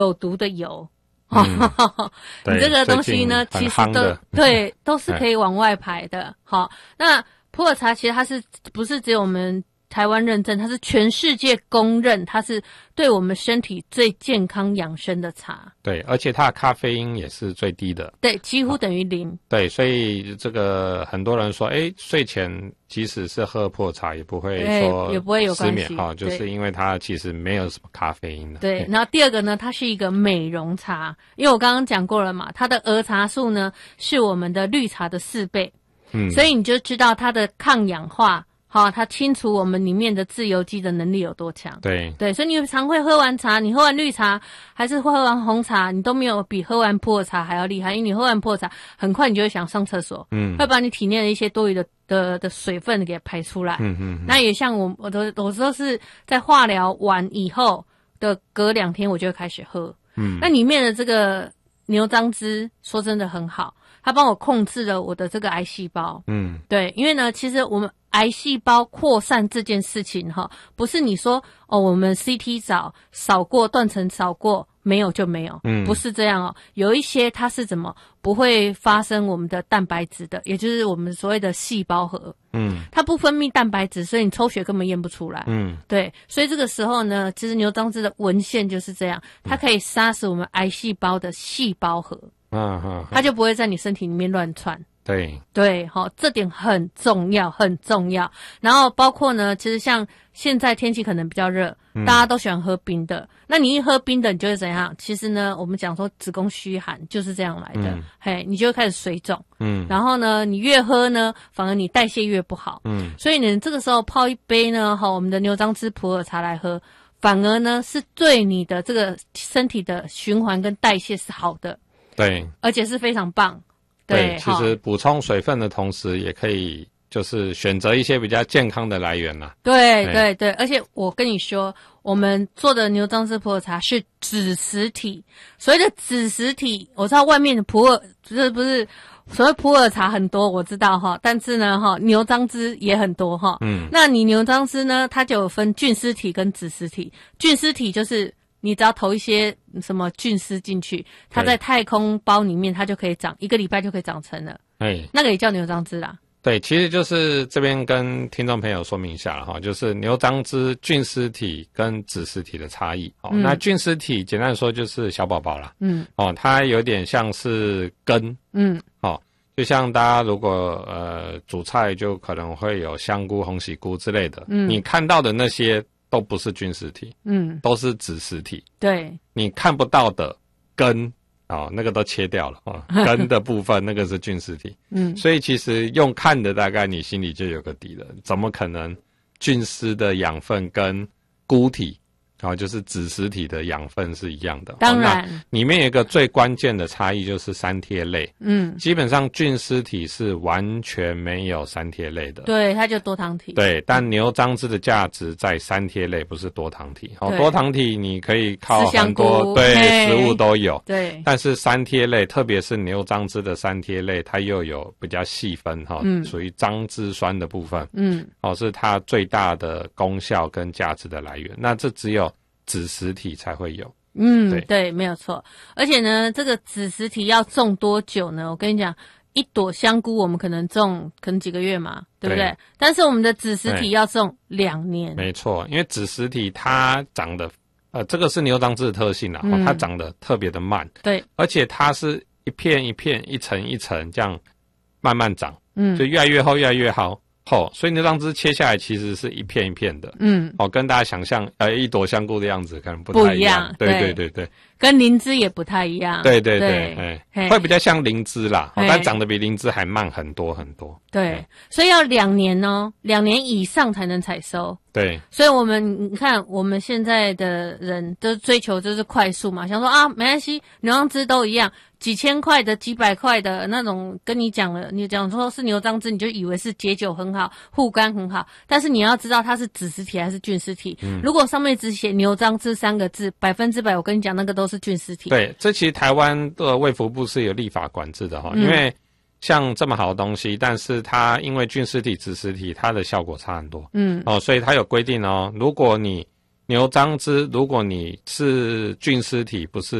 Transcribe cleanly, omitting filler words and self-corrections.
有毒的油。 你这个东西呢，其实都是可以往外排的。好，那普洱茶其实它不是只有我们台湾认证，它是全世界公认，它是对我们身体最健康养生的茶。 对，而且它的咖啡因也是最低的。 对，几乎等于零。 对，所以这个很多人说，睡前即使是喝普洱茶也不会说也不会有关系失眠就是因为它其实没有什么咖啡因的。 对，然后第二个呢，它是一个美容茶，因为我刚刚讲过了嘛，它的儿茶素呢是我们的绿茶的4倍，所以你就知道它的抗氧化。好，它清除我们里面的自由基的能力有多强？对，所以你常会喝完茶，你喝完绿茶还是喝完红茶，你都没有比喝完普洱茶还要厉害，因为你喝完普洱茶，很快你就会想上厕所，会把你体内的一些多余的水分给排出来。那也像我都是在化疗完以后的隔2天，我就会开始喝。那里面的这个牛樟芝，说真的很好，它帮我控制了我的这个癌细胞。对，因为呢，其实我们癌细胞扩散这件事情不是你说我们 CT 扫过断层扫过没有就没有，不是这样有一些它是怎么不会发生我们的蛋白质的，也就是我们所谓的细胞核，它不分泌蛋白质，所以你抽血根本验不出来，对，所以这个时候呢，其实牛樟芝的文献就是这样，它可以杀死我们癌细胞的细胞核，它就不会在你身体里面乱窜。对，这点很重要，很重要。然后包括呢，其实像现在天气可能比较热，大家都喜欢喝冰的。那你一喝冰的，你就会怎样？其实呢，我们讲说子宫虚寒就是这样来的。你就会开始水肿。然后呢，你越喝呢，反而你代谢越不好。所以你这个时候泡一杯呢，我们的牛樟芝普洱茶来喝，反而呢是对你的这个身体的循环跟代谢是好的。 对， 而且是非常棒。 对，其实补充水分的同时，也可以就是选择一些比较健康的来源啦。 对，而且我跟你说，我们做的牛樟芝普洱茶是子实体，所谓的子实体，我知道外面的普洱就是不是所谓普洱茶很多，我知道但是呢牛樟芝也很多那你牛樟芝呢，它就有分菌丝体跟子实体，菌丝体就是你只要投一些什么菌丝进去，它在太空包里面，它就可以长1个礼拜就可以长成了。那个也叫牛樟芝啦。 对，其实就是这边跟听众朋友说明一下了就是牛樟芝菌丝体跟子实体的差异。那菌丝体简单说就是小宝宝啦。它有点像是根。就像大家如果煮菜就可能会有香菇、红喜菇之类的。你看到的那些都不是菌丝体，都是子实体。 对， 你看不到的根那个都切掉了根的部分那个是菌丝体。所以其实用看的大概你心里就有个底了，怎么可能菌丝的养分跟菇体就是子实体的养分是一样的。 当然里面有一个最关键的差异就是三萜类。基本上菌丝体是完全没有三萜类的。 对，它就多糖体。 对，但牛樟芝的价值在三萜类，不是多糖体。多糖体你可以靠很多食物都有。 对， 但是三萜类，特别是牛樟芝的三萜类，它又有比较细分属于樟芝酸的部分。是它最大的功效跟价值的来源。那这只有子实体才会有。 对，没有错。而且呢，这个子实体要种多久呢？我跟你讲，一朵香菇我们可能种几个月嘛，对不对？但是我们的子实体要种2年。 没错，因为子实体它长得这个是牛樟芝的特性啦，它长得特别的慢。 对， 而且它是一片一片、一层一层这样慢慢长，就越来越厚，越来越厚。所以牛樟芝切下来其实是一片一片的。跟大家想象一朵香菇的样子可能不太一样。对， 跟灵芝也不太一样。 对，会比较像灵芝啦，但长得比灵芝还慢很多很多。 对，所以要2年2年以上才能采收。 对， 所以你看我们现在的人都追求就是快速嘛，想说没关系，牛樟芝都一样，几千块的、几百块的那种，跟你讲了，你讲说是牛樟芝，你就以为是解酒很好、护肝很好，但是你要知道它是子实体还是菌丝体。如果上面只写牛樟芝3个字，100%我跟你讲那个都是菌丝体。 对，这其实台湾的卫福部是有立法管制的因为像这么好的东西，但是它因为菌丝体、子实体，它的效果差很多。所以它有规定如果你牛樟芝，如果你是菌丝体，不是